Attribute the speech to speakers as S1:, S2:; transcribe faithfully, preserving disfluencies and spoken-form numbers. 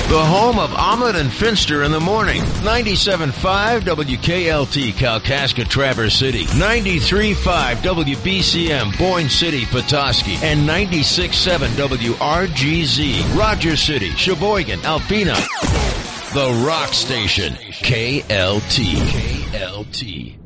S1: The home of Ahmed and Finster in the morning. ninety-seven point five W K L T, Kalkaska, Traverse City. ninety-three point five W B C M, Boyne City, Petoskey. And ninety-six point seven W R G Z, Rogers City, Sheboygan, Alpena. The Rock Station, K L T. K L T.